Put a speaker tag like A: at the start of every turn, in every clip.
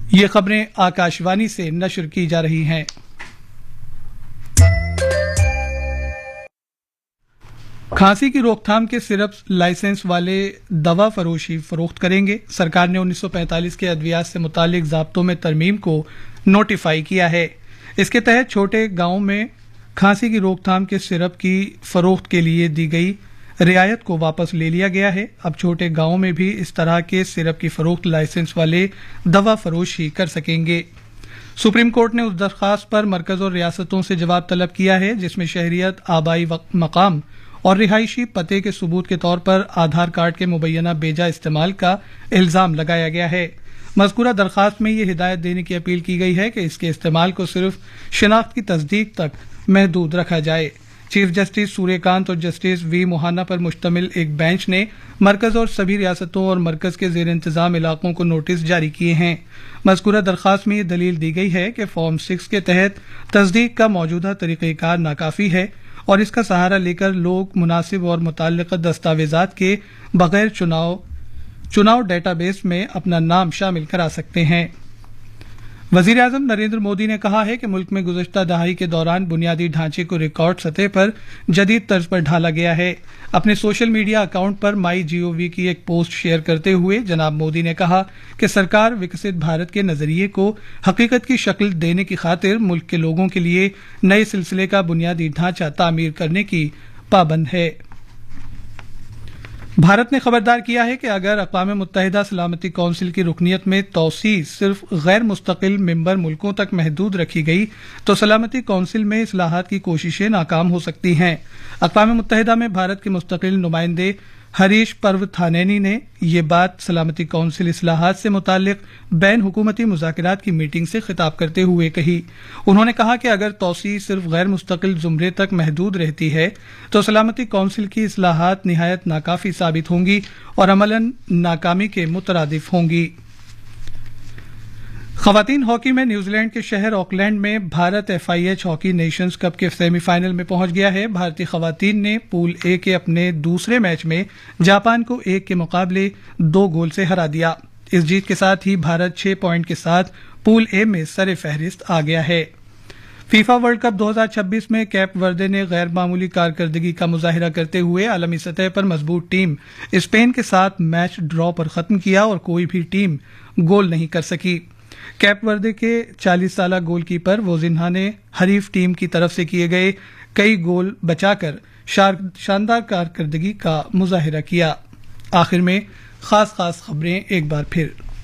A: یہ خبریں آکاشوانی سے نشر کی جا رہی ہیں۔ کھانسی کی روک تھام کے سرپ لائسنس والے دوا فروخت کریں گے۔ سرکار نے 1945 کے ادویات سے متعلق ضابطوں میں ترمیم کو نوٹیفائی کیا ہے۔ اس کے تحت چھوٹے گاؤں میں کھانسی کی روک تھام کے سرپ کی فروخت کے لیے دی گئی رعایت کو واپس لے لیا گیا ہے۔ اب چھوٹے گاؤں میں بھی اس طرح کے سرپ کی فروخت لائسنس والے دوا فروش ہی کر سکیں گے۔ سپریم کورٹ نے اس درخواست پر مرکز اور ریاستوں سے جواب طلب کیا ہے جس میں شہریت، آبائی مقام اور رہائشی پتے کے ثبوت کے طور پر آدھار کارڈ کے مبینہ بیجا استعمال کا الزام لگایا گیا ہے۔ مذکورہ درخواست میں یہ ہدایت دینے کی اپیل کی گئی ہے کہ اس کے استعمال کو صرف شناخت کی تصدیق تک محدود رکھا جائے۔ چیف جسٹس سوریہ کانت اور جسٹس وی موہانا پر مشتمل ایک بینچ نے مرکز اور سبھی ریاستوں اور مرکز کے زیر انتظام علاقوں کو نوٹس جاری کیے ہیں۔ مذکورہ درخواست میں یہ دلیل دی گئی ہے کہ فارم 6 کے تحت تصدیق کا موجودہ طریقہ کار ناکافی ہے اور اس کا سہارا لے کر لوگ مناسب اور متعلقہ دستاویزات کے بغیر چناؤ ڈیٹا بیس میں اپنا نام شامل کرا سکتے ہیں۔ وزیر اعظم نریندر مودی نے کہا ہے کہ ملک میں گزشتہ دہائی کے دوران بنیادی ڈھانچے کو ریکارڈ سطح پر جدید طرز پر ڈھالا گیا ہے۔ اپنے سوشل میڈیا اکاؤنٹ پر MyGov کی ایک پوسٹ شیئر کرتے ہوئے جناب مودی نے کہا کہ سرکار وکست بھارت کے نظریے کو حقیقت کی شکل دینے کی خاطر ملک کے لوگوں کے لیے نئے سلسلے کا بنیادی ڈھانچہ تعمیر کرنے کی پابند ہے۔ بھارت نے خبردار کیا ہے کہ اگر اقوام متحدہ سلامتی کونسل کی رکنیت میں توسیع صرف غیر مستقل ممبر ملکوں تک محدود رکھی گئی تو سلامتی کونسل میں اصلاحات کی کوششیں ناکام ہو سکتی ہیں۔ اقوام متحدہ میں بھارت کے مستقل نمائندے ہریش پروتھانینی نے یہ بات سلامتی کونسل اصلاحات سے متعلق بین حکومتی مذاکرات کی میٹنگ سے خطاب کرتے ہوئے کہی۔ انہوں نے کہا کہ اگر توسیع صرف غیر مستقل زمرے تک محدود رہتی ہے تو سلامتی کونسل کی اصلاحات نہایت ناکافی ثابت ہوں گی اور عملاً ناکامی کے مترادف ہوں گی۔ خواتین ہاکی میں نیوزی لینڈ کے شہر آکلینڈ میں Bharat FIH hockey nations cup کے سیمی فائنل میں پہنچ گیا ہے۔ بھارتی خواتین نے پول اے کے اپنے دوسرے میچ میں جاپان کو 1 کے مقابلے 2 گول سے ہرا دیا۔ اس جیت کے ساتھ ہی بھارت 6 پوائنٹ کے ساتھ پول اے میں سر فہرست آ گیا ہے۔ فیفا ورلڈ کپ 2026 میں کیپ وردے نے غیر معمولی کارکردگی کا مظاہرہ کرتے ہوئے عالمی سطح پر مضبوط ٹیم اسپین کے ساتھ میچ ڈرا پر ختم کیا اور کوئی بھی ٹیم گول نہیں کر سکی۔ کیپ وردے کے 40 سالہ گول کیپر ووزنہا نے حریف ٹیم کی طرف سے کیے گئے کئی گول بچا کر شاندار کارکردگی کا مظاہرہ کیا۔ آخر میں خاص خبریں ایک بار پھر۔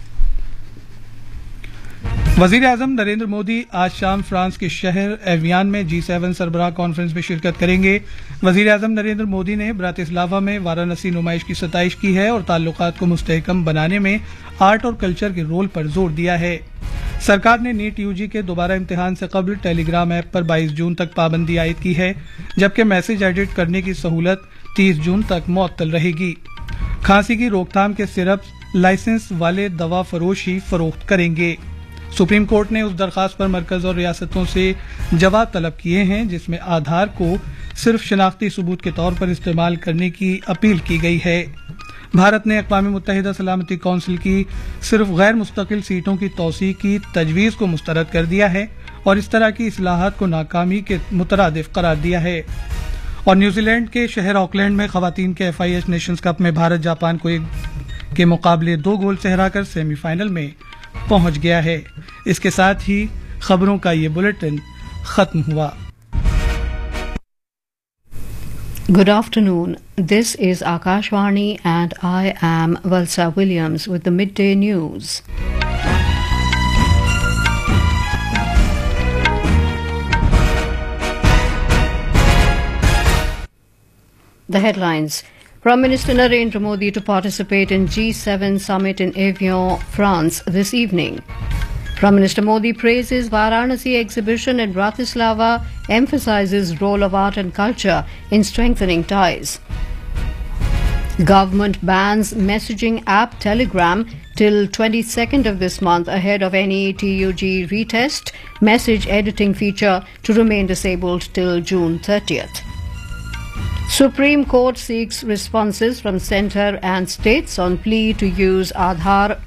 A: وزیر اعظم نریندر مودی آج شام فرانس کے شہر ایویان میں G7 سربراہ کانفرنس میں شرکت کریں گے۔ وزیر اعظم نریندر مودی نے براتسلاوا میں وارانسی نمائش کی ستائش کی ہے اور تعلقات کو مستحکم بنانے میں آرٹ اور کلچر کے رول پر زور دیا ہے۔ سرکار نے نیٹ UG کے دوبارہ امتحان سے قبل ٹیلی گرام ایپ پر 22 جون تک پابندی عائد کی ہے جبکہ میسج ایڈٹ کرنے کی سہولت 30 جون تک معطل رہے گی۔ کھانسی کی روک تھام کے سرپ لائسنس والے دوا فروش ہی فروخت کریں گے۔ سپریم کورٹ نے اس درخواست پر مرکز اور ریاستوں سے جواب طلب کیے ہیں جس میں آدھار کو صرف شناختی ثبوت کے طور پر استعمال کرنے کی اپیل کی گئی ہے۔ بھارت نے اقوام متحدہ سلامتی کونسل کی صرف غیر مستقل سیٹوں کی توسیع کی تجویز کو مسترد کر دیا ہے اور اس طرح کی اصلاحات کو ناکامی کے مترادف قرار دیا ہے۔ اور نیوزی لینڈ کے شہر آکلینڈ میں خواتین کے FIH نیشنز کپ میں بھارت جاپان کو 1 کے مقابلے 2 گول سے ہرا کر سیمی فائنل میں پہنچ گیا ہے۔ اس کے ساتھ ہی خبروں کا یہ بلیٹن ختم ہوا۔
B: Good afternoon. This is Akashvani and I am Valsa Williams with the midday news. The headlines. Prime Minister Narendra Modi to participate in G7 summit in Evian, France this evening. Prime Minister Modi praises Varanasi exhibition in Bratislava, emphasizes role of art and culture in strengthening ties. Government bans messaging app Telegram till 22nd of this month ahead of any TUG retest. Message editing feature to remain disabled till June 30th. Supreme Court seeks responses from centre and states on plea to use Aadhaar